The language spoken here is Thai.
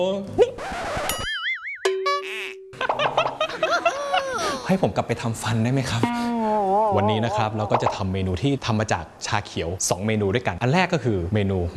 ให้ผมกลับไปทำฟันได้ไหมครับวันนี้นะครับเราก็จะทำเมนูที่ทำมาจากชาเขียว2เมนูด้วยกันอันแรกก็คือเมนู